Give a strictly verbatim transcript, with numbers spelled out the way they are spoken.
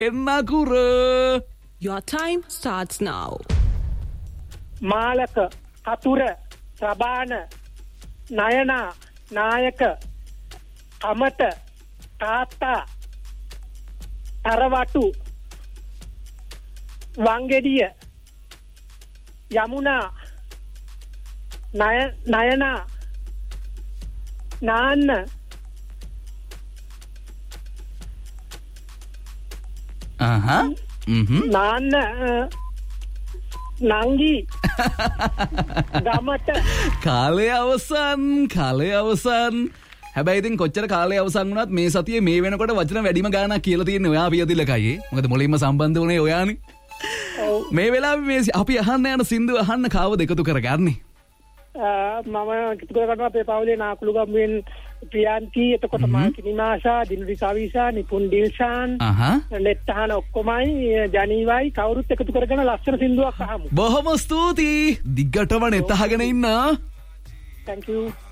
එන්නකුර. Your time starts now. Malaka, කතුර, ප්‍රබාන, නයනා, නායක, කමට, තාත්තා, තරවටු, වංගෙඩිය, යමුනා, නය නයනා, නාන්න, ආහා හ්ම් නාන්න, නංගි, ගමට. කාලය අවසන් කාලය අවසන්. හැබැයි ඉතින් කොච්චර කාලය අවසන් වුණත් මේ සතියේ මේ වෙනකොට වචන වැඩිම ගාණක් කියලා තියෙන්නේ ඔයා පියතිලකයි. මොකද මුලින්ම සම්බන්ධ වුණේ ඔයානේ. මේ වෙලාවේ මේ අපි අහන්න යන සින්දුව අහන්න කාවද එකතු කරගන්නේ? මම එකතු කරගන්නවා අපේ පවුලේ නාකුළු ගම්මුවෙන් ප්‍රියන්ති, එතකොට මාකි නිමාෂා, දිනුරි කවිසා, නිපුන් ඩිල්ෂාන්, නෙත්තහන ඔක්කොමයි ජනීවයි කවුරුත් එකතු කරගෙන ලස්සන සින්දුවක් අහමු. බොහොම ස්තුතියි. දිග්ගටම නෙත් අහගෙන ඉන්න. Thank you.